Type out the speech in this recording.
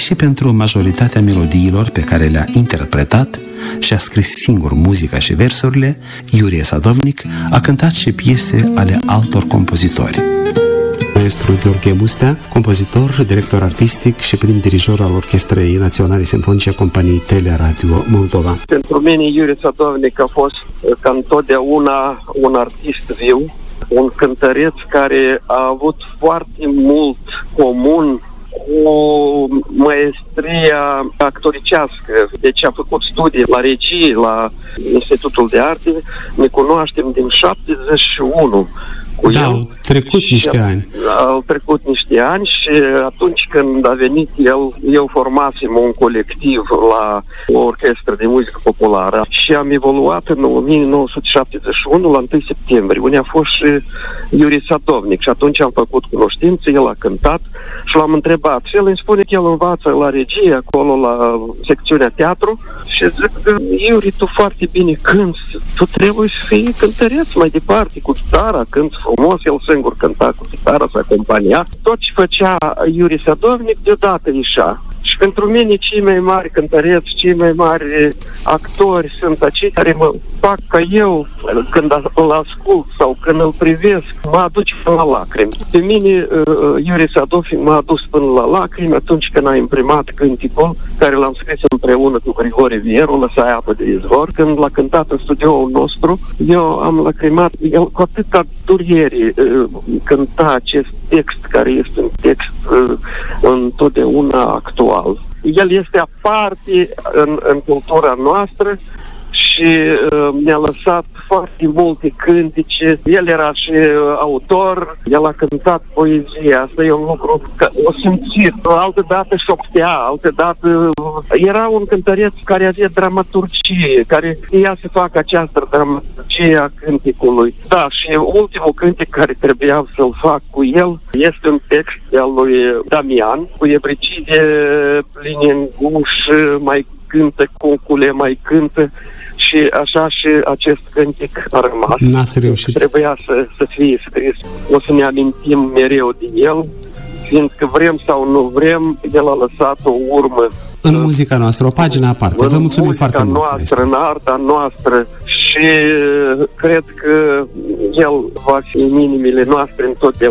și pentru majoritatea melodiilor pe care le-a interpretat și a scris singur muzica și versurile, Iurie Sadovnic a cântat și piese ale altor compozitori. Maestru Gheorghe Mustea, compozitor, director artistic și prim dirijor al Orchestrei Naționale Simfonice a Companiei Teleradio Moldova. Pentru mine Iurie Sadovnic a fost ca întotdeauna un artist viu, un cântăreț care a avut foarte mult comun cu maestria actoricească. Deci a făcut studii la regie la Institutul de Arte. Ne cunoaștem din 71 cu el. Au trecut niște ani. Au trecut niște ani și atunci când a venit el, eu formasem un colectiv la o orchestră de muzică populară și am evoluat în 1971 la 1 septembrie, unde a fost și Iurie Sadovnic și atunci am făcut cunoștință, el a cântat și l-am întrebat și el îmi spune că el învață la regie acolo la secțiunea teatru și zic, Iurie, tu foarte bine cânti, tu trebuie să fii cântăreț mai departe cu chitara, cânti frumos, el singur cânta cu chitara, să acompania. Tot ce făcea Iurie Sadovnic deodată ieșea. Și pentru mine cei mai mari cântăreți, cei mai mari actori sunt acei care mă fac ca eu, când îl ascult sau când îl privesc, mă aduce până la lacrimi. Pe mine Iurie Sadovnic m-a adus până la lacrimi atunci când a imprimat cânticul care l-am scris împreună cu Grigore Vieru, Lăsai apă de izvor. Când l-a cântat în studioul nostru, eu am lacrimat, el cu atâta durere cânta acest text care este un text întotdeauna actual. El este aparte în cultura noastră și mi-a lăsat foarte multe cântece. El era și autor, el a cântat poezie, asta e un lucru o simțit. Altă dată șoptea, altă dată era un cântăreț care avea dramaturgie, care știa să facă această dramaturgie a cântecului. Da, și ultimul cântec care trebuia să-l fac cu el este un text al lui Damian, cu ebricide pline în guș, mai cântă cucule, mai cântă. Și așa și acest cântec a rămas. N-ați reușit. Trebuia să fie scris. O să ne amintim mereu de el, fiindcă vrem sau nu vrem, el a lăsat o urmă în muzica noastră, o pagină aparte. Vă mulțumim foarte mult. În muzica noastră, în arta noastră și cred că el va fi în inimile noastre întotdeauna.